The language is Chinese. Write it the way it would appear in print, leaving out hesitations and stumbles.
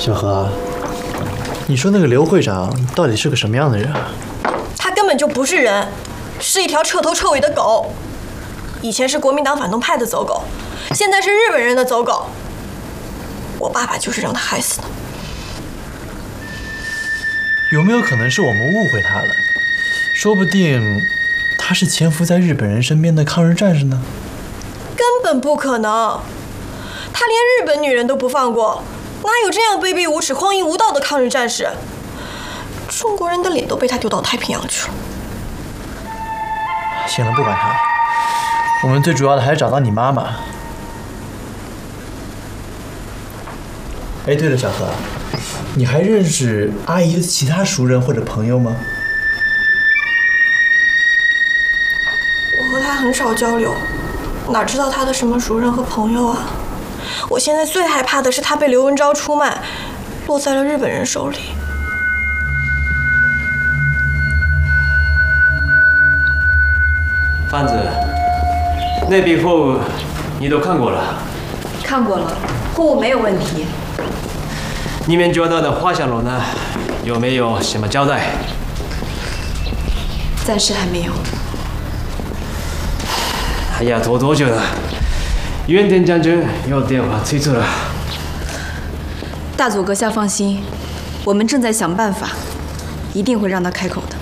小何，你说那个刘会长到底是个什么样的人啊？ 他根本就不是人，是一条彻头彻尾的狗。以前是国民党反动派的走狗，现在是日本人的走狗。我爸爸就是让他害死的。 有没有可能是我们误会他了？说不定他是潜伏在日本人身边的抗日战士呢？ 根本不可能，他连日本女人都不放过，哪有这样卑鄙无耻、荒淫无道的抗日战士？中国人的脸都被他丢到太平洋去了。 行了，不管他了，我们最主要的还是找到你妈妈。哎，对了，小何，你还认识阿姨的其他熟人或者朋友吗？ 我和他很少交流，哪知道他的什么熟人和朋友啊？我现在最害怕的是他被刘文昭出卖，落在了日本人手里。 贩子，那笔货你都看过了？ 看过了，货物没有问题。 你们抓到的花香楼呢？有没有什么交代？ 暂时还没有。 还要拖多久呢？原田将军有电话催促了。 大佐阁下放心，我们正在想办法，一定会让他开口的。